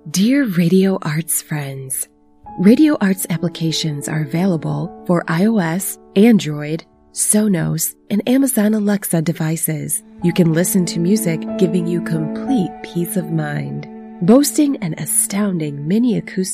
Dear Radio Arts friends, Radio Arts applications are available for iOS, Android, Sonos, and Amazon Alexa devices. You can listen to music giving you complete peace of mind. Boasting an astounding mini acoustic